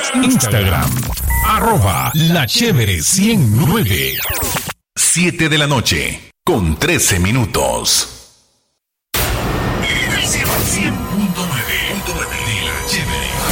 Instagram, @La Chévere 109. 7 de la noche, con 13 minutos. 100.9 de La Chévere.